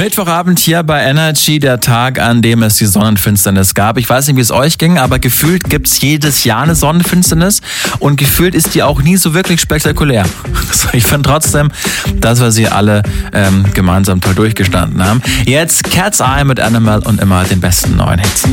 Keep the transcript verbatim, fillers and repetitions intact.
Mittwochabend hier bei Energy, der Tag, an dem es die Sonnenfinsternis gab. Ich weiß nicht, wie es euch ging, aber gefühlt gibt es jedes Jahr eine Sonnenfinsternis und gefühlt ist die auch nie so wirklich spektakulär. Ich finde trotzdem, dass wir sie alle ähm, gemeinsam toll durchgestanden haben. Jetzt Cat's Eye mit Animal und immer den besten neuen Hits.